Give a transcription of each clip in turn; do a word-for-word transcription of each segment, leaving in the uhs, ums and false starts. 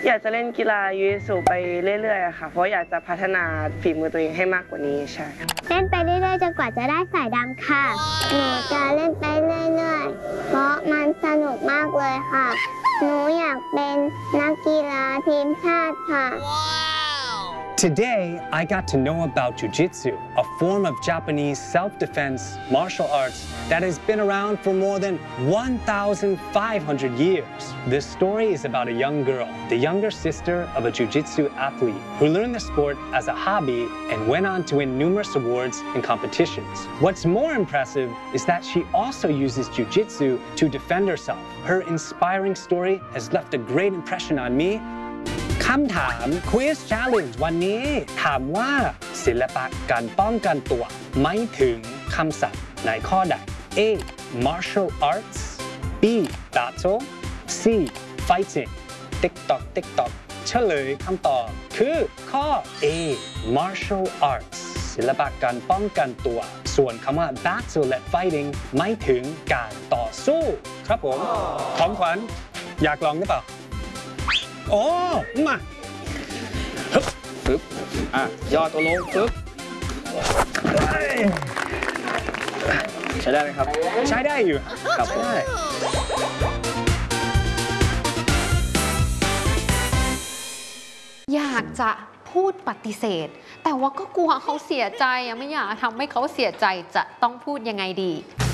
อยากจะเล่นกีฬายูยิสุไปเรื่อยๆค่ะเพราะอยากจะพัฒนาฝีมือตัวเองให้มากกว่านี้ใช่เล่นไปเรื่อยๆจนกว่าจะได้สายดำค่ะหนูจะเล่นไปเรื่อยๆเพราะมันสนุกมากเลยค่ะหนูอยากเป็นนักกีฬาทีมชาติค่ะ Today, I got to know about Jiu-Jitsu, a form of Japanese self-defense martial arts that has been around for more than one thousand five hundred years. This story is about a young girl, the younger sister of a Jiu-Jitsu athlete, who learned the sport as a hobby and went on to win numerous awards and competitions. What's more impressive is that she also uses Jiu-Jitsu to defend herself. Her inspiring story has left a great impression on me.คำถาม Quiz Challenge วันนี้ถามว่าศิลปะการป้องกันตัวหมายถึงคำศัพท์ในข้อใด A. Martial Arts B. Battle C. Fighting TikTok TikTok เฉลยคำตอบคือข้อ A. Martial Arts ศิลปะการป้องกันตัวส่วนคำว่า Battle และ Fighting หมายถึงการต่อสู้ครับผมของขวัญอยากลองหรือเปล่าโอ้มาฮึบปึ๊บอ่ะย่อตัวลงปึ๊บใช้ได้ไหมครับใช้ได้อยู่ครับใช้ได้อยากจะพูดปฏิเสธแต่ว่าก็กลัวเขาเสียใจอะไม่อยากทำให้เขาเสียใจจะต้องพูดยังไงดี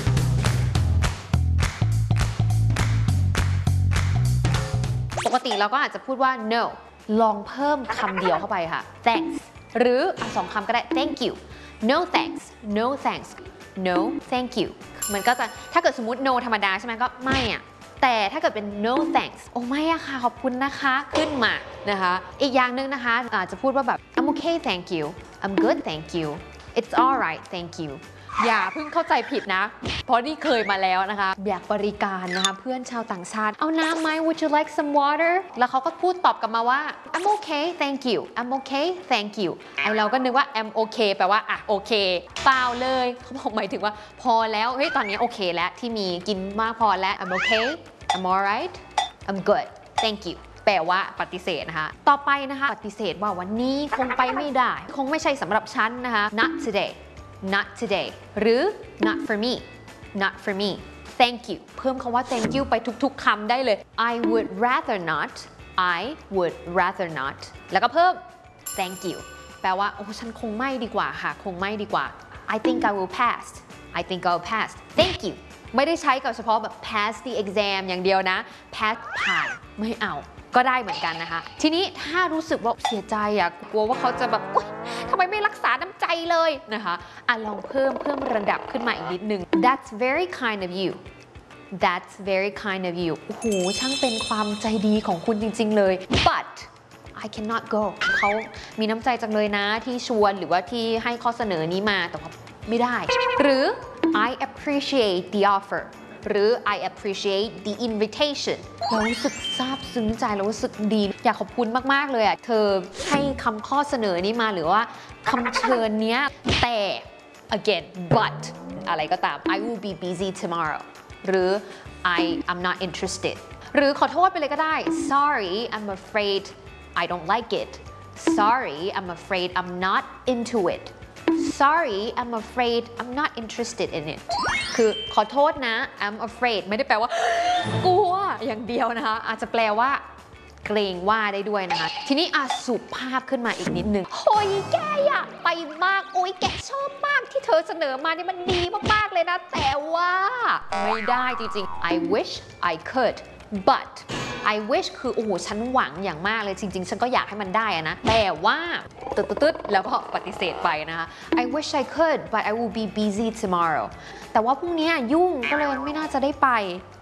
ปกติเราก็อาจจะพูดว่า no ลองเพิ่มคำเดียวเข้าไปค่ะ thanks หรืออ่ะสองคำก็ได้ thank you no thanks no thanks no thank you มันก็จะถ้าเกิดสมมติ no ธรรมดาใช่ไหมก็ไม่อ่ะแต่ถ้าเกิดเป็น no thanks โอ้ไม่อะค่ะขอบคุณนะคะขึ้นมานะคะอีกอย่างหนึ่งนะคะอาจจะพูดว่าแบบ I'm okay thank you I'm good thank you it's alright thank youอย่าเพิ่งเข้าใจผิดนะเพราะนี่เคยมาแล้วนะคะอยากบริการนะคะเพื่อนชาวต่างชาติเอาน้ำไหม Would you like some water แล้วเขาก็พูดตอบกลับมาว่า I'm okay thank you I'm okay thank you ไอเราก็นึกว่า I'm okay แปลว่าอ่ะโอเคเปล่าเลยเขาบอกหมายถึงว่าพอแล้วเฮ้ยตอนนี้โอเคแล้วที่มีกินมากพอแล้ว I'm okay I'm alright I'm good thank you แปลว่าปฏิเสธนะคะต่อไปนะคะปฏิเสธว่าวันนี้คงไปไม่ได้คงไม่ใช่สำหรับฉันนะคะ not today not today หรือ not for me not for me thank you เพิ่มคำว่า thank you ไปทุกๆคำได้เลย I would rather not I would rather not แล้วก็เพิ่ม thank you แปลว่าโอ้ฉันคงไม่ดีกว่าค่ะคงไม่ดีกว่า I think I will pass I think I'll pass thank you ไม่ได้ใช้กับเฉพาะแบบ pass the exam อย่างเดียวนะ pass ผ่านไม่เอาก็ได้เหมือนกันนะคะทีนี้ถ้ารู้สึกว่าเสียใจอะกลัวว่าเขาจะแบบอุ๊ยทำไมไม่รักษาน้ำใจเลยนะคะอ่ะลองเพิ่มเพิ่มระดับขึ้นมาอีกนิดนึง That's very kind of you That's very kind of you โอ้โหช่างเป็นความใจดีของคุณจริงๆเลย But I cannot go เขามีน้ำใจจังเลยนะที่ชวนหรือว่าที่ให้ข้อเสนอนี้มาแต่ว่าไม่ได้หรือ I appreciate the offer หรือ I appreciate the invitation เรารู้สึกซาบซึ้งใจเรารู้สึกดีอยากขอบคุณมากๆเลยอ่ะเธอให้คำข้อเสนอนี้มาหรือว่าคำเชิญเนี้ยแต่ again but อะไรก็ตาม I will be busy tomorrow หรือ I am not interested หรือขอโทษไปเลยก็ได้ sorry I'm afraid I don't like it sorry I'm afraid I'm not into it sorry I'm afraid I'm not interested in it คือขอโทษนะ I'm afraid ไม่ได้แปลว่ากลัวอย่างเดียวนะคะอาจจะแปลว่าเกรงว่าได้ด้วยนะคะทีนี้อาสุภาพขึ้นมาอีกนิดนึงโอ้ยแกอยากไปมากโอ้ยแกชอบมากที่เธอเสนอมานี่มันดีมากๆเลยนะแต่ว่าไม่ได้จริงๆ I wish I could but I wish คือโอ้โหฉันหวังอย่างมากเลยจริงๆฉันก็อยากให้มันได้นะแต่ว่าตึ๊ดๆแล้วก็ปฏิเสธไปนะคะ I wish I could but I will be busy tomorrow แต่ว่าพรุ่งนี้ยุ่งก็เลยไม่น่าจะได้ไป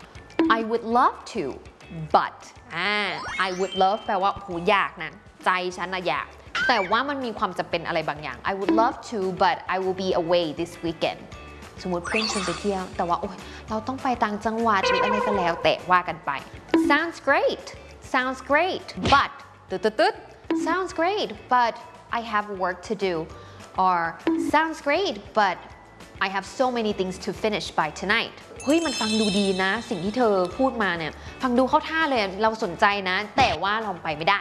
I would love to but อ่า I would love แปลว่าโหอยากนะใจฉันนะอยากแต่ว่ามันมีความจำเป็นอะไรบางอย่าง I would love to but I will be away this weekend สมมติเพื่อนชวนไปเที่ยวแต่ว่าโอ๊ยเราต้องไปต่างจังหวัดหรืออะไรก็แล้วแต่ว่ากันไป sounds great sounds great but ตึ๊ดๆ sounds great but I have work to do or sounds great but I have so many things to finish by tonight เฮ้ยมันฟังดูดีนะสิ่งที่เธอพูดมาเนี่ยฟังดูเข้าท่าเลยเราสนใจนะแต่ว่าเราไปไม่ได้